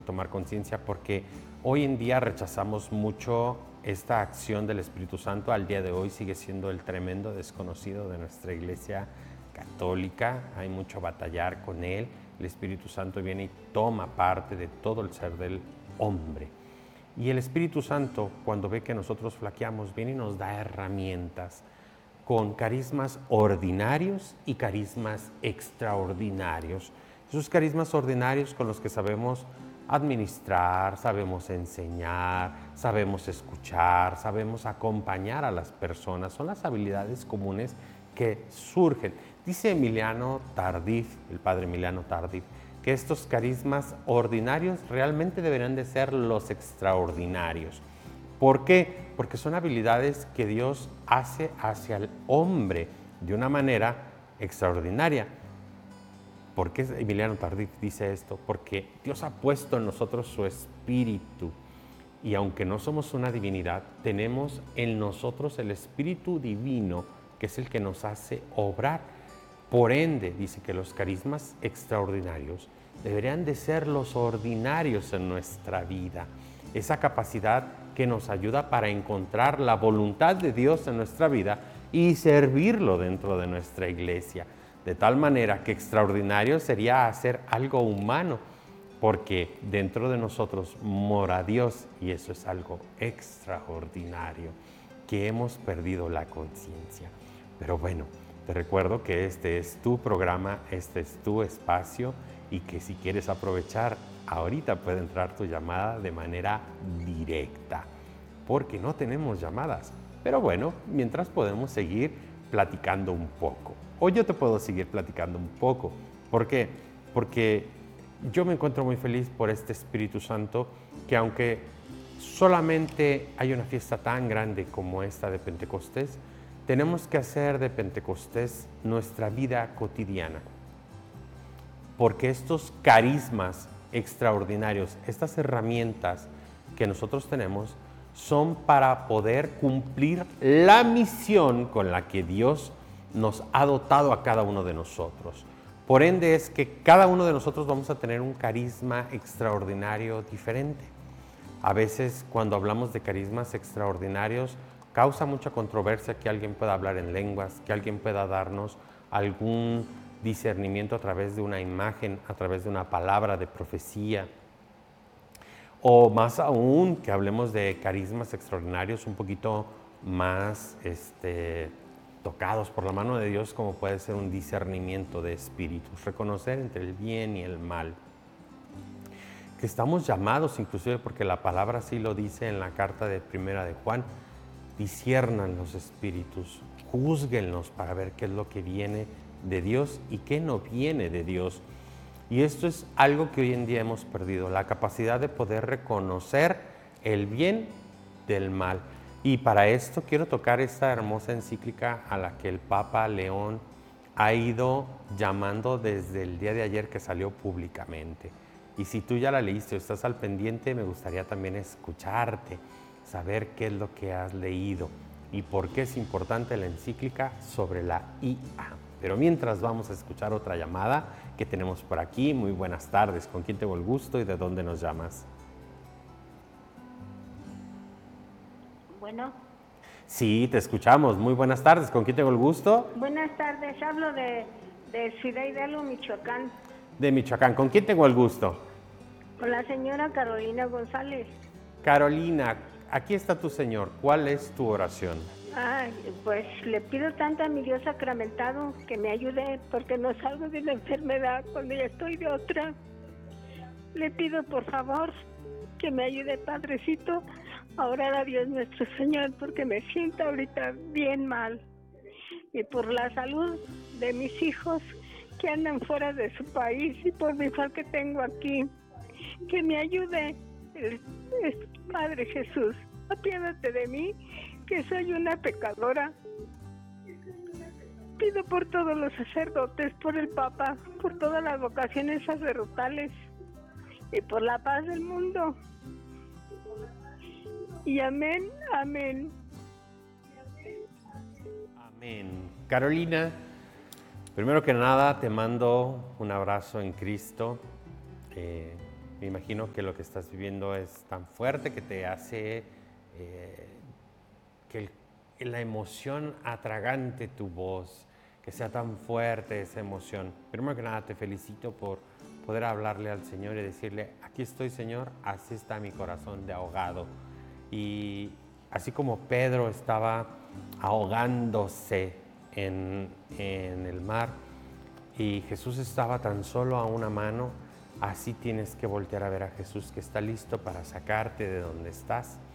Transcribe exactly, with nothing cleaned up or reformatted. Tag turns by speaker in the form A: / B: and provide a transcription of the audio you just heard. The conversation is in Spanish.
A: tomar conciencia, porque hoy en día rechazamos mucho esta acción del Espíritu Santo. Al día de hoy sigue siendo el tremendo desconocido de nuestra Iglesia católica. Hay mucho batallar con él. El Espíritu Santo viene y toma parte de todo el ser del hombre. Y el Espíritu Santo, cuando ve que nosotros flaqueamos, viene y nos da herramientas con carismas ordinarios y carismas extraordinarios. Esos carismas ordinarios con los que sabemos administrar, sabemos enseñar, sabemos escuchar, sabemos acompañar a las personas. Son las habilidades comunes que surgen. Dice Emiliano Tardif, el padre Emiliano Tardif, que estos carismas ordinarios realmente deberían de ser los extraordinarios. ¿Por qué? Porque son habilidades que Dios hace hacia el hombre de una manera extraordinaria. ¿Por qué Emiliano Tardif dice esto? Porque Dios ha puesto en nosotros su espíritu. Y aunque no somos una divinidad, tenemos en nosotros el espíritu divino, que es el que nos hace obrar. Por ende, dice que los carismas extraordinarios deberían de ser los ordinarios en nuestra vida. Esa capacidad que nos ayuda para encontrar la voluntad de Dios en nuestra vida y servirlo dentro de nuestra iglesia. De tal manera que extraordinario sería hacer algo humano, porque dentro de nosotros mora Dios y eso es algo extraordinario, que hemos perdido la conciencia. Pero bueno, te recuerdo que este es tu programa, este es tu espacio y que si quieres aprovechar, ahorita puede entrar tu llamada de manera directa, porque no tenemos llamadas. Pero bueno, mientras podemos seguir platicando un poco. O yo te puedo seguir platicando un poco. ¿Por qué? Porque yo me encuentro muy feliz por este Espíritu Santo, que aunque solamente hay una fiesta tan grande como esta de Pentecostés, tenemos que hacer de Pentecostés nuestra vida cotidiana. Porque estos carismas extraordinarios, estas herramientas que nosotros tenemos, son para poder cumplir la misión con la que Dios nos ha dotado a cada uno de nosotros. Por ende es que cada uno de nosotros vamos a tener un carisma extraordinario diferente. A veces cuando hablamos de carismas extraordinarios causa mucha controversia que alguien pueda hablar en lenguas, que alguien pueda darnos algún discernimiento a través de una imagen, a través de una palabra de profecía. O más aún, que hablemos de carismas extraordinarios un poquito más este, tocados por la mano de Dios, como puede ser un discernimiento de espíritus, reconocer entre el bien y el mal. Que estamos llamados, inclusive porque la palabra así lo dice en la carta de Primera de Juan, disciernan los espíritus, júzguenlos para ver qué es lo que viene de Dios y qué no viene de Dios. Y esto es algo que hoy en día hemos perdido, la capacidad de poder reconocer el bien del mal. Y para esto quiero tocar esta hermosa encíclica a la que el Papa León ha ido llamando desde el día de ayer que salió públicamente. Y si tú ya la leíste o estás al pendiente, me gustaría también escucharte, saber qué es lo que has leído y por qué es importante la encíclica sobre la I A. Pero mientras vamos a escuchar otra llamada que tenemos por aquí. Muy buenas tardes. ¿Con quién tengo el gusto y de dónde nos llamas?
B: Bueno.
A: Sí, te escuchamos. Muy buenas tardes. ¿Con quién tengo el gusto?
B: Buenas tardes. Hablo de, de Ciudad Hidalgo, Michoacán.
A: De Michoacán. ¿Con quién tengo el gusto?
B: Con la señora Carolina González.
A: Carolina, aquí está tu Señor. ¿Cuál es tu oración?
B: Ay, pues le pido tanto a mi Dios sacramentado que me ayude porque no salgo de la enfermedad cuando ya estoy de otra. Le pido por favor que me ayude, Padrecito, a orar a Dios nuestro Señor porque me siento ahorita bien mal. Y por la salud de mis hijos que andan fuera de su país y por mi falta que tengo aquí. Que me ayude, el, el Padre Jesús. Apiádate de mí, que soy una pecadora. Pido por todos los sacerdotes, por el Papa, por todas las vocaciones sacerdotales y por la paz del mundo. Y amén, amén.
A: Amén. Carolina, primero que nada te mando un abrazo en Cristo. Eh, Me imagino que lo que estás viviendo es tan fuerte que te hace eh, que el, la emoción atragante tu voz, que sea tan fuerte esa emoción. Primero que nada, te felicito por poder hablarle al Señor y decirle, aquí estoy, Señor, así está mi corazón de ahogado. Y así como Pedro estaba ahogándose en, en el mar y Jesús estaba tan solo a una mano, así tienes que voltear a ver a Jesús, que está listo para sacarte de donde estás